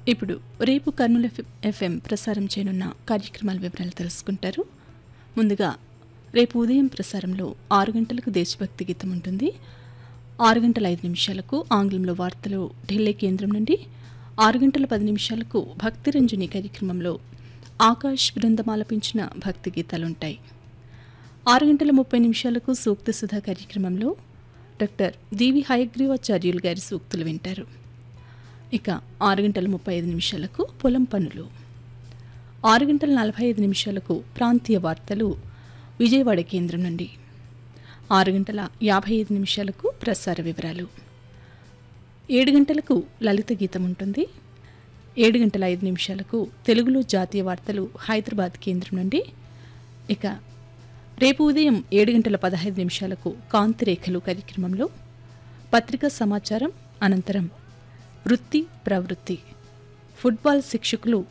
ఇప్పుడు రేపు కర్నూలు ఎఫ్ఎం ప్రసారం చేయనున్న కార్యక్రమాల వివరాలు తెలుసుకుంటారు. ముందుగా రేపు ఉదయం ప్రసారంలో 6 గంటలకు దేశభక్తి గీతం ఉంటుంది. 6 గంటల 5 నిమిషాలకు ఆంగ్లంలో వార్తలు ఢిల్లీ కేంద్రం నుండి, 6 గంటల 10 నిమిషాలకు భక్తి రంజని కార్యక్రమంలో ఆకాష్ బృందం ఆలపించిన భక్తి గీతాలుంటాయి. 6 గంటల 30 నిమిషాలకు సూక్తి సుధా కార్యక్రమంలో డాక్టర్ డివి హయగ్రీవాచార్యులు గారి సూక్తులు వింటారు. ఇక 6 గంటల 35 నిమిషాలకు పొలం పనులు, 6 గంటల 45 నిమిషాలకు ప్రాంతీయ వార్తలు విజయవాడ కేంద్రం నుండి, 6 గంటల 55 నిమిషాలకు ప్రసార వివరాలు, 7 గంటలకు లలిత గీతం ఉంటుంది. 7 గంటల 5 నిమిషాలకు తెలుగులో జాతీయ వార్తలు హైదరాబాద్ కేంద్రం నుండి. ఇక రేపు ఉదయం 7 గంటల 15 నిమిషాలకు కాంతిరేఖలు కార్యక్రమంలో పత్రికా సమాచారం అనంతరం వృత్తి ప్రవృత్తి, ఫుట్బాల్ శిక్షకులు